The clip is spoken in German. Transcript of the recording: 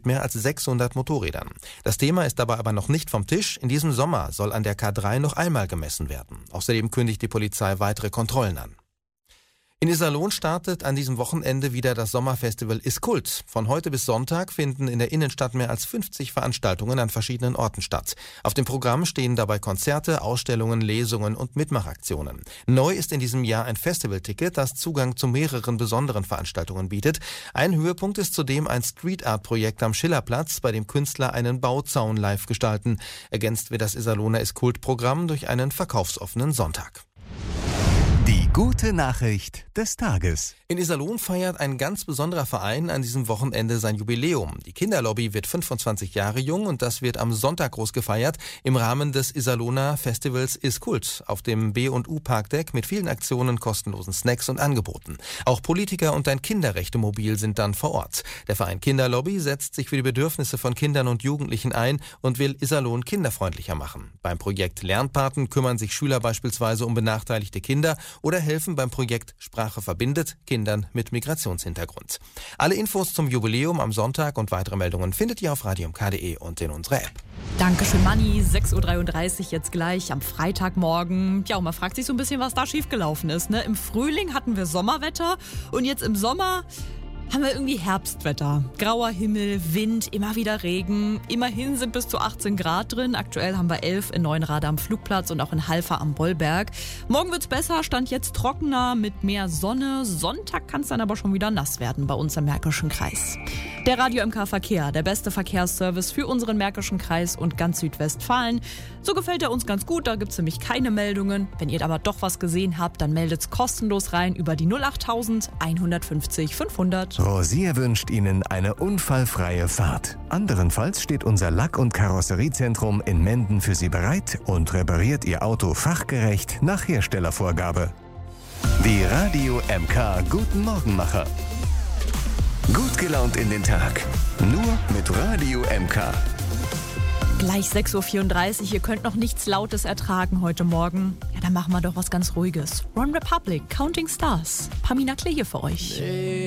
mehr als 600 Motorrädern. Das Thema ist dabei aber noch nicht vom Tisch. In diesem Sommer soll an der K3 noch einmal gemessen werden. Außerdem kündigt die Polizei weitere Kontrollen an. In Iserlohn startet an diesem Wochenende wieder das Sommerfestival Ist Kult. Von heute bis Sonntag finden in der Innenstadt mehr als 50 Veranstaltungen an verschiedenen Orten statt. Auf dem Programm stehen dabei Konzerte, Ausstellungen, Lesungen und Mitmachaktionen. Neu ist in diesem Jahr ein Festivalticket, das Zugang zu mehreren besonderen Veranstaltungen bietet. Ein Höhepunkt ist zudem ein Street-Art-Projekt am Schillerplatz, bei dem Künstler einen Bauzaun live gestalten. Ergänzt wird das Iserlohner Ist Kult-Programm durch einen verkaufsoffenen Sonntag. Die gute Nachricht des Tages. In Iserlohn feiert ein ganz besonderer Verein an diesem Wochenende sein Jubiläum. Die Kinderlobby wird 25 Jahre jung und das wird am Sonntag groß gefeiert im Rahmen des Iserlohner Festivals Ist Kult auf dem B&U-Parkdeck mit vielen Aktionen, kostenlosen Snacks und Angeboten. Auch Politiker und ein Kinderrechtemobil sind dann vor Ort. Der Verein Kinderlobby setzt sich für die Bedürfnisse von Kindern und Jugendlichen ein und will Iserlohn kinderfreundlicher machen. Beim Projekt Lernpaten kümmern sich Schüler beispielsweise um benachteiligte Kinder oder helfen beim Projekt Sprache verbindet Kindern mit Migrationshintergrund. Alle Infos zum Jubiläum am Sonntag und weitere Meldungen findet ihr auf radiomk.de und in unserer App. Dankeschön, Manni. 6.33 Uhr jetzt gleich am Freitagmorgen. Ja, und man fragt sich so ein bisschen, was da schiefgelaufen ist, ne? Im Frühling hatten wir Sommerwetter und jetzt im Sommer haben wir irgendwie Herbstwetter. Grauer Himmel, Wind, immer wieder Regen. Immerhin sind bis zu 18 Grad drin. Aktuell haben wir 11 in Neuenrade am Flugplatz und auch in Halver am Bollberg. Morgen wird's besser, Stand jetzt trockener mit mehr Sonne. Sonntag kann es dann aber schon wieder nass werden bei uns im Märkischen Kreis. Der Radio MK Verkehr, der beste Verkehrsservice für unseren Märkischen Kreis und ganz Südwestfalen. So gefällt er uns ganz gut, da gibt's nämlich keine Meldungen. Wenn ihr aber doch was gesehen habt, dann meldet's kostenlos rein über die 08000 150 500. Rosier wünscht Ihnen eine unfallfreie Fahrt. Anderenfalls steht unser Lack- und Karosseriezentrum in Menden für Sie bereit und repariert Ihr Auto fachgerecht nach Herstellervorgabe. Die Radio MK Guten Morgenmacher. Gut gelaunt in den Tag. Nur mit Radio MK. Gleich 6.34 Uhr, ihr könnt noch nichts Lautes ertragen heute Morgen. Ja, dann machen wir doch was ganz Ruhiges. One Republic, Counting Stars. Pamina Klee hier für euch.